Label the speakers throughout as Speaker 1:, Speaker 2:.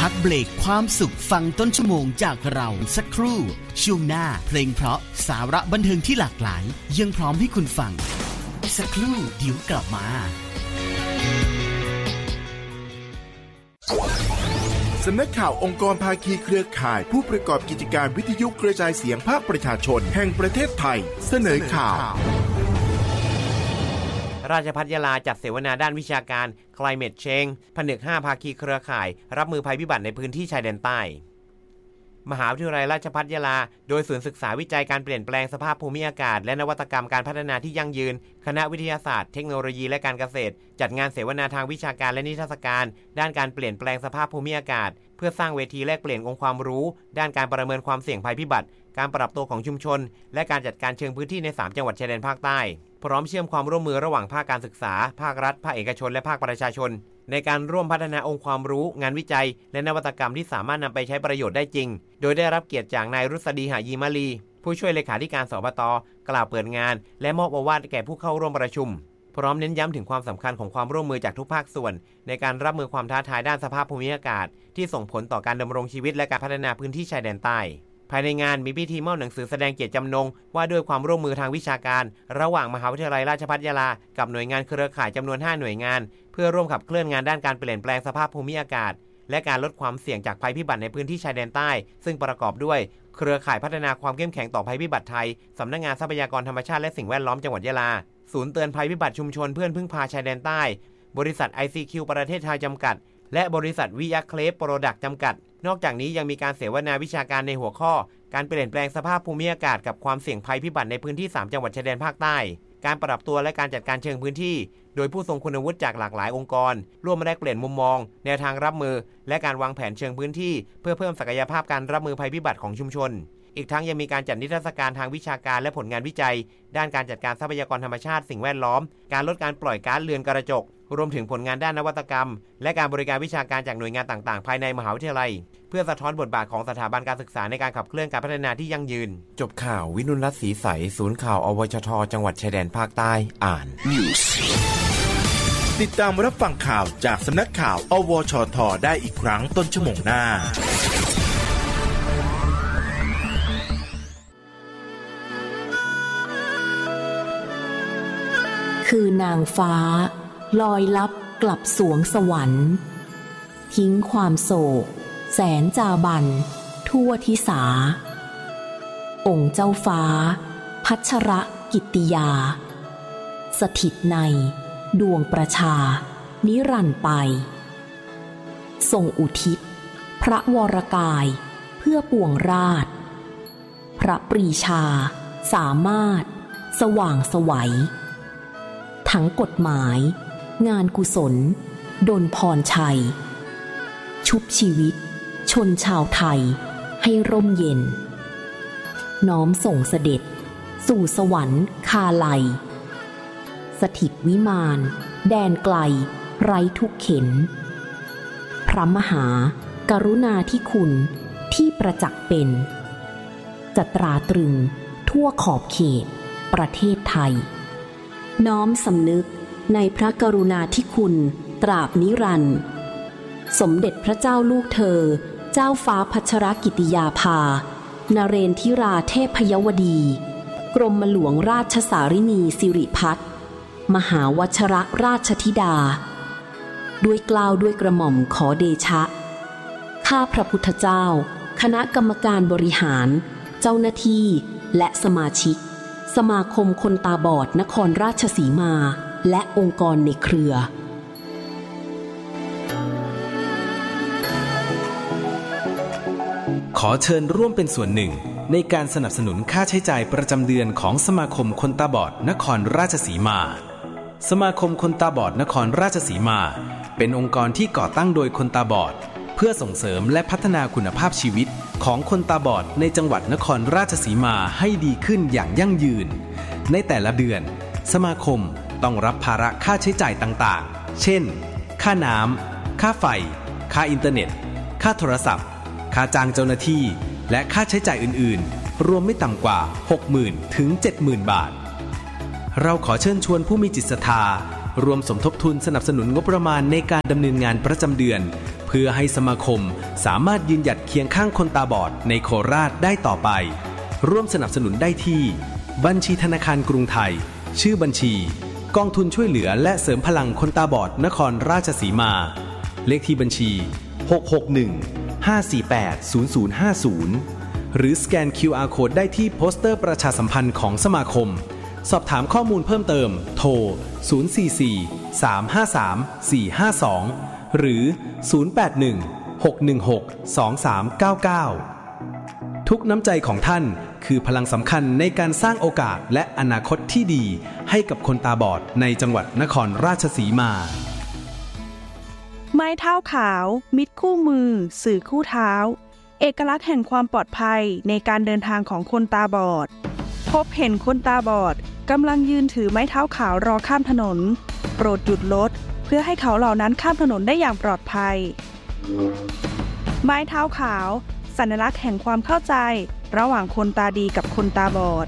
Speaker 1: พักเบรกความสุขฟังต้นชั่วโมงจากเราสักครู่ช่วงหน้าเพลงเพราะสาระบันเทิงที่หลากหลายยังพร้อมให้คุณฟังสักครู่เดี๋ยวกลับมา
Speaker 2: สำนักข่าวองค์กรภาคีเครือข่ายผู้ประกอบกิจการวิทยุกระจายเสียงภาคประชาชนแห่งประเทศไทยเสนอข่าว
Speaker 3: ราชภัฏยะลาจัดเสวนาด้านวิชาการ Climate Change ผนึก5ภาคีเครือข่ายรับมือภัยพิบัติในพื้นที่ชายแดนใต้มหาวิทยาลัยราชภัฏยะลาโดยศูนย์ศึกษาวิจัยการเปลี่ยนแปลงสภาพภูมิอากาศและนวัตกรรมการพัฒนาที่ยั่งยืนคณะวิทยาศาสตร์เทคโนโลยีและการเกษตรจัดงานเสวนาทางวิชาการและนิทรรศการด้านการเปลี่ยนแปลงสภาพภูมิอากาศเพื่อสร้างเวทีแลกเปลี่ยนองค์ความรู้ด้านการประเมินความเสี่ยงภัยพิบัติการปรับตัวของชุมชนและการจัดการเชิงพื้นที่ใน3จังหวัดชายแดนภาคใต้พร้อมเชื่อมความร่วมมือระหว่างภาคการศึกษาภาครัฐภาคเอกชนและภาคประชาชนในการร่วมพัฒนาองค์ความรู้งานวิจัยและนวัตกรรมที่สามารถนำไปใช้ประโยชน์ได้จริงโดยได้รับเกียรติจากนายรุษฎีหายีมาลีผู้ช่วยเลขาธิการสปต.กล่าวเปิดงานและมอบโอวาทแก่ผู้เข้าร่วมประชุมพร้อมเน้นย้ำถึงความสำคัญของความร่วมมือจากทุกภาคส่วนในการรับมือความท้าทายด้านสภาพภูมิอากาศที่ส่งผลต่อการดำรงชีวิตและการพัฒนาพื้นที่ชายแดนใต้ภายในงานมีพิธีมอบหนังสือแสดงเกียรติจำนงว่าด้วยความร่วมมือทางวิชาการระหว่างมหาวิทยาลัยราชภัฏยะลากับหน่วยงานเครือข่ายจำนวน5หน่วยงานเพื่อร่วมขับเคลื่อนงานด้านการเปลี่ยนแปลงสภาพภูมิอากาศและการลดความเสี่ยงจากภัยพิบัติในพื้นที่ชายแดนใต้ซึ่งประกอบด้วยเครือข่ายพัฒนาความเข้มแข็งต่อภัยพิบัติไทยสำนักงานทรัพยากรธรรมชาติและสิ่งแวดล้อมจังหวัดยะลาศูนย์เตือนภัยพิบัติชุมชนเพื่อนพึ่งพาชายแดนใต้บริษัท ICQ ประเทศไทยจำกัดและบริษัทวิยาเคลฟโปรดักต์จำกัดนอกจากนี้ยังมีการเสวนาวิชาการในหัวข้อการเปลี่ยนแปลงสภาพภูมิอากาศกับความเสี่ยงภัยพิบัติในพื้นที่3จังหวัดชายแดนภาคใต้การปรับตัวและการจัดการเชิงพื้นที่โดยผู้ทรงคุณวุฒิจากหลากหลายองค์กรร่วมมาแลกเปลี่ยนมุมมองแนวทางรับมือและการวางแผนเชิงพื้นที่เพื่อเพิ่มศักยภาพการรับมือภัยพิบัติของชุมชนอีกทั้งยังมีการจัดนิทรรศการทางวิชาการและผลงานวิจัยด้านการจัดการทรัพยากรธรรมชาติสิ่งแวดล้อมการลดการปล่อยก๊าซเรือนกระจกรวมถึงผลงานด้านนวัตกรรมและการบริการวิชาการจากหน่วยงานต่างๆภายในมหาวิทยาลัยเพื่อสะท้อนบทบาทของสถาบันการศึกษาในการขับเคลื่อนการพัฒนาที่ยั่งยืนจบข่าววินุรัตน์ศรีใสศูนย์ข่าวอวชทจังหวัดชายแดนภาคใต้อ่าน
Speaker 2: ติดตามรับฟังข่าวจากสำนักข่าวอวชทได้อีกครั้งต้นชั่วโมงหน้า
Speaker 4: คือนางฟ้าลอยลับกลับสวงสวรรค์ทิ้งความโศกแสนจาบันทั่วทิสาองค์เจ้าฟ้าพัชรกิตติยาสถิตในดวงประชานิรันดร์ไปทรงอุทิศพระวรกายเพื่อปวงราชพระปรีชาสามารถสว่างไสวทั้งกฎหมายงานกุศลดลพรชัยชุบชีวิตชนชาวไทยให้ร่มเย็นน้อมส่งเสด็จสู่สวรรค์คาลัยสถิตวิมานแดนไกลไร้ทุกเข็ญพระมหากรุณาธิคุณที่ประจักษ์เป็นจะตราตรึงทั่วขอบเขตประเทศไทยน้อมสำนึกในพระกรุณาธิคุณตราบนิรันดร์สมเด็จพระเจ้าลูกเธอเจ้าฟ้าพัชรกิติยาภานเรนทิราเทพยวดีกรมหลวงราชสารินีสิริพัฒน์มหาวชรราชธิดาด้วยเกล้าด้วยกระหม่อมขอเดชะข้าพระพุทธเจ้าคณะกรรมการบริหารเจ้าหน้าที่และสมาชิกสมาคมคนตาบอดนครราชสีมาและองค์กรในเครือ
Speaker 5: ขอเชิญร่วมเป็นส่วนหนึ่งในการสนับสนุนค่าใช้จ่ายประจำเดือนของสมาคมคนตาบอดนครราชสีมาสมาคมคนตาบอดนครราชสีมาเป็นองค์กรที่ก่อตั้งโดยคนตาบอดเพื่อส่งเสริมและพัฒนาคุณภาพชีวิตของคนตาบอดในจังหวัดนครราชสีมาให้ดีขึ้นอย่างยั่งยืนในแต่ละเดือนสมาคมต้องรับภาระค่าใช้จ่ายต่างๆเช่นค่าน้ำค่าไฟค่าอินเทอร์เน็ตค่าโทรศัพท์ค่าจ้างเจ้าหน้าที่และค่าใช้จ่ายอื่นๆรวมไม่ต่ำกว่า 60,000 ถึง 70,000 บาทเราขอเชิญชวนผู้มีจิตศรัทธารวมสมทบทุนสนับสนุนงบประมาณในการดำเนินงานประจำเดือนเพื่อให้สมาคมสามารถยืนหยัดเคียงข้างคนตาบอดในโคราชได้ต่อไปร่วมสนับสนุนได้ที่บัญชีธนาคารกรุงไทยชื่อบัญชีกองทุนช่วยเหลือและเสริมพลังคนตาบอดนครราชสีมาเลขที่บัญชี661-548-0050หรือสแกน QR Code ได้ที่โปสเตอร์ประชาสัมพันธ์ของสมาคมสอบถามข้อมูลเพิ่มเติมโทร044-353-452หรือ081-616-2399ทุกน้ำใจของท่านคือพลังสำคัญในการสร้างโอกาสและอนาคตที่ดีให้กับคนตาบอดในจังหวัดนครราชสีมา
Speaker 6: ไม้เท้าขาวมิตรคู่มือสื่อคู่เท้าเอกลักษณ์แห่งความปลอดภัยในการเดินทางของคนตาบอดพบเห็นคนตาบอดกำลังยืนถือไม้เท้าขาวรอข้ามถนนโปรดหยุดรถเพื่อให้เขาเหล่านั้นข้ามถนนได้อย่างปลอดภัยไม้เท้าขาวสัญลักษณ์แห่งความเข้าใจระหว่างคนตาดีกับคนตาบอด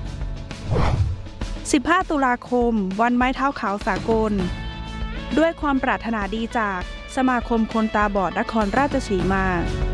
Speaker 6: 15 ตุลาคมวันไม้เท้าขาวสากลด้วยความปรารถนาดีจากสมาคมคนตาบอดนครราชสีมา